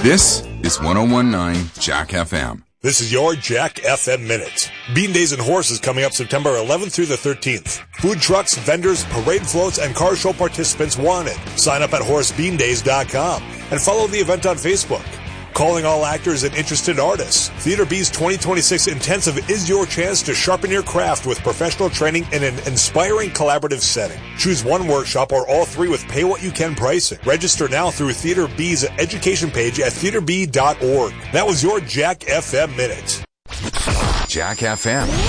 This is 1019 Jack FM. This is your Jack FM Minute. Bean Days and Horses coming up September 11th through the 13th. Food trucks, vendors, parade floats, and car show participants wanted. Sign up at horsebeandays.com and follow the event on Facebook. Calling all actors and interested artists. Theater B's 2026 Intensive is your chance to sharpen your craft with professional training in an inspiring collaborative setting. Choose one workshop or all three with pay-what-you-can pricing. Register now through Theater B's education page at theaterb.org. That was your Jack FM Minute. Jack FM.